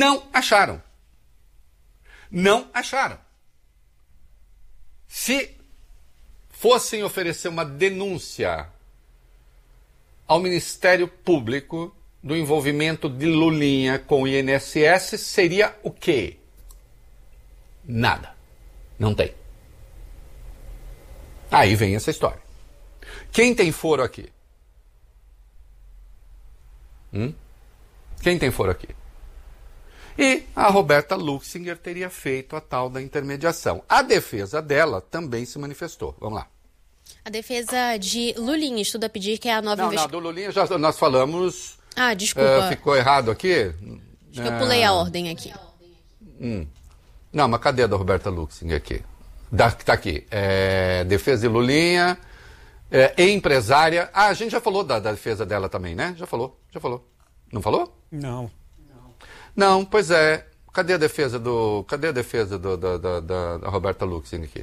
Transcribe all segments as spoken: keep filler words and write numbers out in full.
Não acharam. Não acharam. Se fossem oferecer uma denúncia ao Ministério Público do envolvimento de Lulinha com o I N S S, seria o quê? Nada. Não tem. Aí vem essa história. Quem tem foro aqui? Hum? Quem tem foro aqui? E a Roberta Luxinger teria feito a tal da intermediação. A defesa dela também se manifestou. Vamos lá. A defesa de Lulinha estuda pedir que a nova Não, investigação... não, do Lulinha já nós falamos... Ah, desculpa. Uh, ficou errado aqui? Acho que eu pulei a ordem aqui. Hum. Não, mas cadê a da Roberta Luxinger aqui? Da, tá aqui. É, defesa de Lulinha, é, empresária... Ah, a gente já falou da, da defesa dela também, né? Já falou, já falou. Não falou? Não. Não, pois é. Cadê a defesa do. Cadê a defesa do, da, da, da, da Roberta Luxinger aqui?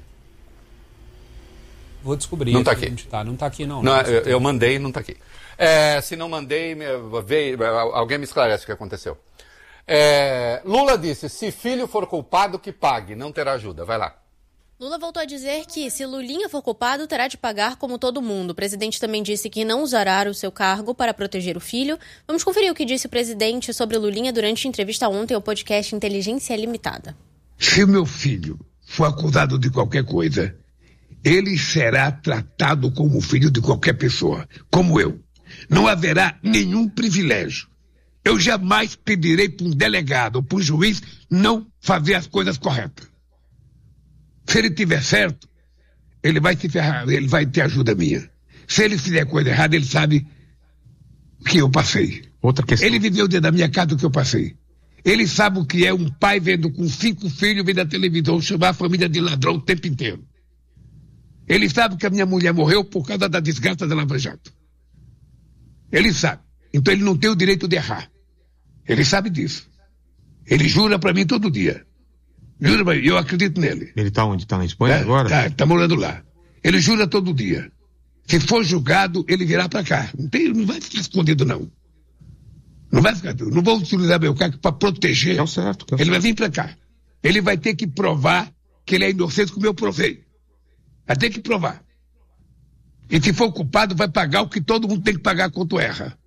Vou descobrir. Não está aqui. Tá. Não está aqui, não. não, não eu, eu mandei, não está aqui. É, se não mandei, veio, alguém me esclarece o que aconteceu. É, Lula disse: se filho for culpado, que pague, não terá ajuda. Vai lá. Lula voltou a dizer que, se Lulinha for culpado, terá de pagar como todo mundo. O presidente também disse que não usará o seu cargo para proteger o filho. Vamos conferir o que disse o presidente sobre Lulinha durante a entrevista ontem ao podcast Inteligência Limitada. Se o meu filho for acusado de qualquer coisa, ele será tratado como filho de qualquer pessoa, como eu. Não haverá nenhum privilégio. Eu jamais pedirei para um delegado ou para um juiz não fazer as coisas corretas. Se ele tiver certo, ele vai se ferrar, ele vai ter ajuda minha. Se ele fizer coisa errada, ele sabe que eu passei. Outra questão. Ele viveu dentro da minha casa o que eu passei. Ele sabe o que é um pai vendo com cinco filhos, vendo a televisão, chamar a família de ladrão o tempo inteiro. Ele sabe que a minha mulher morreu por causa da desgraça da Lava Jato. Ele sabe. Então ele não tem o direito de errar. Ele sabe disso. Ele jura para mim todo dia. Jura pra mim, eu acredito nele. Ele está onde? Está na Espanha é, agora? Tá, tá morando lá. Ele jura todo dia. Se for julgado, ele virá para cá. Não, tem, não vai ficar escondido, não. Não vai ficar. Não vou utilizar meu cargo para proteger. É o certo. É o ele certo. vai vir para cá. Ele vai ter que provar que ele é inocente, como eu provei. Vai ter que provar. E se for culpado, vai pagar o que todo mundo tem que pagar quando erra.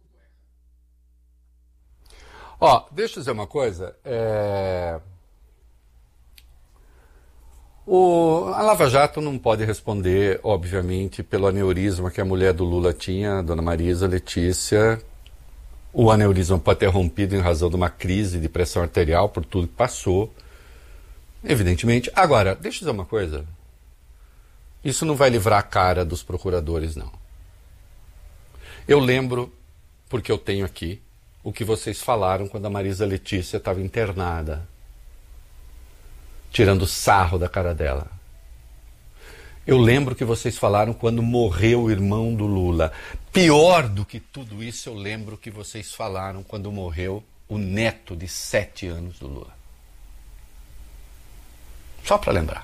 Ó, deixa eu dizer uma coisa. É... O... A Lava Jato não pode responder, obviamente, pelo aneurisma que a mulher do Lula tinha, a dona Marisa Letícia. O aneurisma pode ter rompido em razão de uma crise de pressão arterial por tudo que passou. Evidentemente. Agora, deixa eu dizer uma coisa. Isso não vai livrar a cara dos procuradores, não. Eu lembro, porque eu tenho aqui, o que vocês falaram quando a Marisa Letícia estava internada, tirando sarro da cara dela. Eu lembro que vocês falaram quando morreu o irmão do Lula. Pior do que tudo isso, eu lembro que vocês falaram quando morreu o neto de sete anos do Lula. Só para lembrar.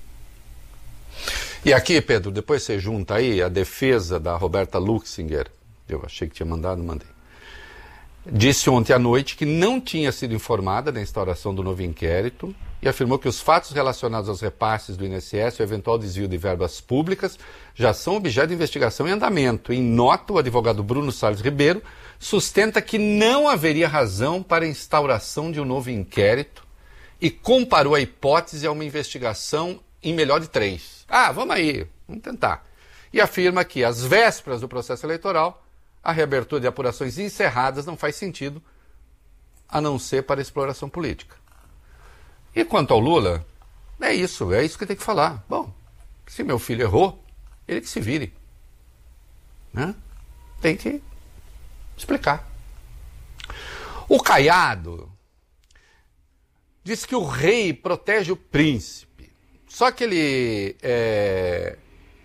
E aqui, Pedro, depois você junta aí a defesa da Roberta Luxinger. Eu achei que tinha mandado, mandei. Disse ontem à noite que não tinha sido informada da instauração do novo inquérito e afirmou que os fatos relacionados aos repasses do I N S S e o eventual desvio de verbas públicas já são objeto de investigação em andamento. Em nota, o advogado Bruno Salles Ribeiro sustenta que não haveria razão para a instauração de um novo inquérito e comparou a hipótese a uma investigação em melhor de três. Ah, vamos aí, vamos tentar. E afirma que, às vésperas do processo eleitoral, a reabertura de apurações encerradas não faz sentido, a não ser para exploração política. E quanto ao Lula, é isso, é isso que tem que falar. Bom, se meu filho errou, ele que se vire. Né? Tem que explicar. O Caiado diz que o rei protege o príncipe. Só que ele é,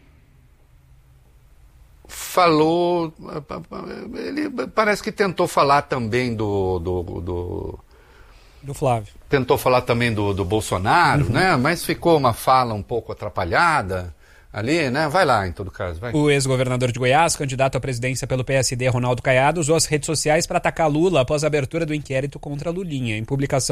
falou, ele parece que tentou falar também do... do, do, do Flávio. Tentou falar também do, do Bolsonaro, uhum. né? Mas ficou uma fala um pouco atrapalhada ali, né? Vai lá, em todo caso, vai. O ex-governador de Goiás, candidato à presidência pelo P S D, Ronaldo Caiado, usou as redes sociais para atacar Lula após a abertura do inquérito contra Lulinha. Em publicação